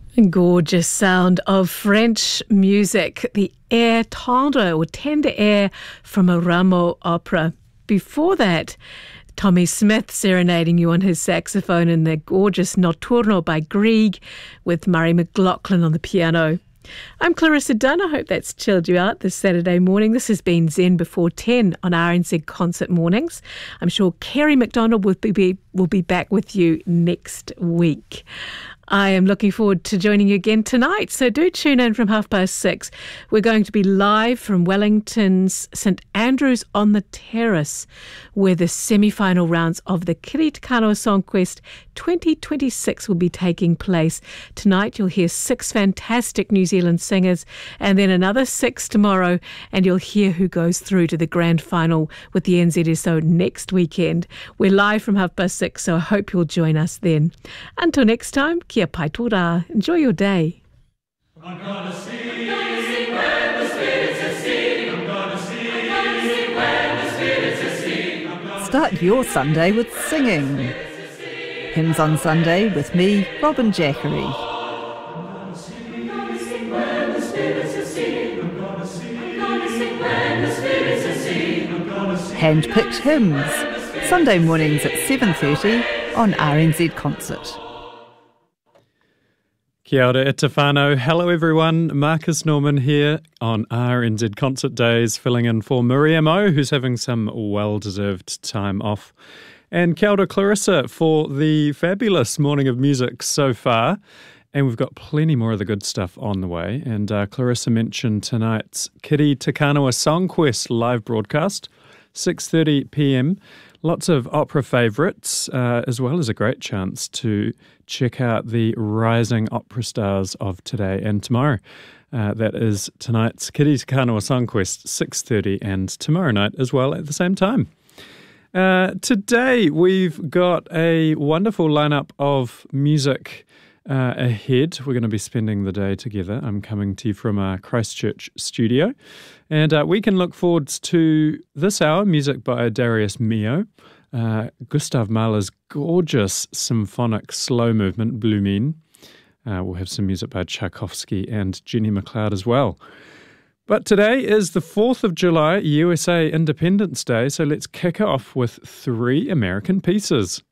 Gorgeous sound of French music, the air tendre or tender air from a Rameau opera. Before that, Tommy Smith serenading you on his saxophone in the gorgeous Notturno by Grieg with Murray McLaughlin on the piano. I'm Clarissa Dunn. I hope that's chilled you out this Saturday morning. This has been Zen Before 10 on RNZ Concert Mornings. I'm sure Kerry McDonald will be back with you next week. I am looking forward to joining you again tonight, so do tune in from 6:30. We're going to be live from Wellington's St Andrews on the Terrace, where the semi-final rounds of the Kiri Te Kanawa Songquest 2026 will be taking place. Tonight you'll hear 6 fantastic New Zealand singers, and then another 6 tomorrow, and you'll hear who goes through to the grand final with the NZSO next weekend. We're live from 6:30, so I hope you'll join us then. Until next time, kia pai tō rā. Enjoy your day. I'm gonna sing when the spirits are sing. I'm gonna sing when the spirits are sing. Start your Sunday with singing. Hymns on Sunday with me, Robin Jackery. Hand-picked hymns. Sunday mornings at 7:30 on RNZ Concert. Kia ora e te whānau. Hello everyone, Marcus Norman here on RNZ Concert Days, filling in for Maria Mo, who's having some well-deserved time off. And kia ora Clarissa for the fabulous morning of music so far. And we've got plenty more of the good stuff on the way. And Clarissa mentioned tonight's Kiri Te Kanawa Songquest live broadcast, 6:30pm. Lots of opera favourites, as well as a great chance to check out the rising opera stars of today and tomorrow. That is tonight's Kiri Te Kanawa Songquest, 6:30, and tomorrow night as well at the same time. Today we've got a wonderful lineup of music ahead. We're going to be spending the day together. I'm coming to you from our Christchurch studio. And we can look forward to this hour, music by Darius Milhaud, Gustav Mahler's gorgeous symphonic slow movement, Blumen. We'll have some music by Tchaikovsky and Jenny McLeod as well. But today is the 4th of July, USA Independence Day, so let's kick off with 3 American pieces.